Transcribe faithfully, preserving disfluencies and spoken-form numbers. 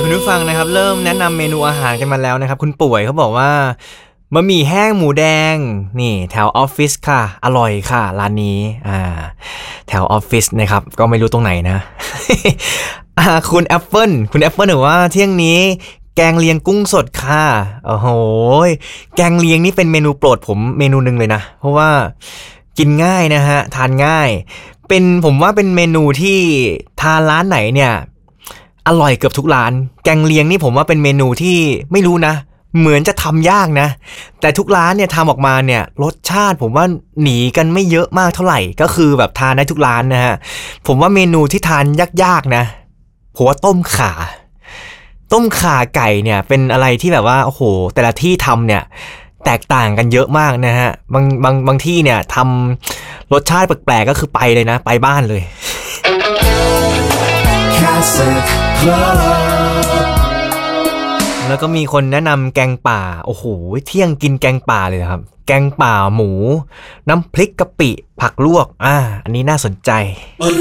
คุณผู้ฟังนะครับเริ่มแนะนำเมนูอาหารกันมาแล้วนะครับคุณป่วยเขาบอกว่าบะหมี่แห้งหมูแดงนี่แถวออฟฟิศค่ะอร่อยค่ะร้านนี้อ่าแถวออฟฟิศนะครับก็ไม่รู้ตรงไหนนะ อ่าคุณแอปเปิลคุณแอปเปิลบอกว่าเที่ยงนี้แกงเลียงกุ้งสดค่ะโอ้โหแกงเลียงนี่เป็นเมนูโปรดผมเมนูนึงเลยนะเพราะว่ากินง่ายนะฮะทานง่ายเป็นผมว่าเป็นเมนูที่ทานร้านไหนเนี่ยอร่อยเกือบทุกร้านแกงเลียงนี่ผมว่าเป็นเมนูที่ไม่รู้นะเหมือนจะทำยากนะแต่ทุกร้านเนี่ยทำออกมาเนี่ยรสชาติผมว่าหนีกันไม่เยอะมากเท่าไหร่ก็คือแบบทานได้ทุกร้านนะฮะผมว่าเมนูที่ทานยากๆนะผมว่าต้มข่าต้มข่าไก่เนี่ยเป็นอะไรที่แบบว่าโอ้โหแต่ละที่ทำเนี่ยแตกต่างกันเยอะมากนะฮะบางบางบางที่เนี่ยทำรสชาติแปลกๆก็คือไปเลยนะไปบ้านเลยแล้วก็มีคนแนะนำแกงป่าโอ้โหเที่ยงกินแกงป่าเลยครับแกงป่าหมูน้ำพริกกะปิผักลวกอ่าอันนี้น่าสนใจ